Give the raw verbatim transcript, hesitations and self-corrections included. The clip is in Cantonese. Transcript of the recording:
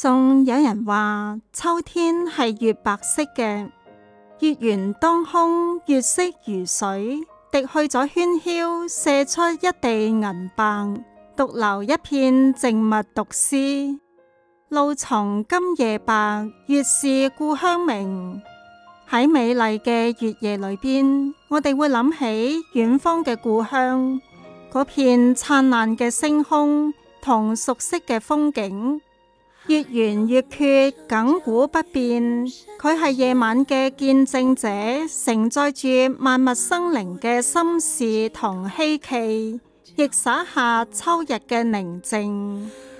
仲有人話秋天係月白色嘅，月圓當空，月色如水，滴去咗喧囂，射出一地銀白，獨留一片靜默獨思。露從今夜白，月是故鄉明。喺美麗嘅月夜裏邊，我哋會諗起遠方嘅故鄉，嗰片燦爛嘅星空同熟悉嘅風景。月圓月缺，亙古不變。佢係夜晚嘅見證者，承載住萬物生靈嘅心事同希冀，亦灑下秋日嘅寧靜。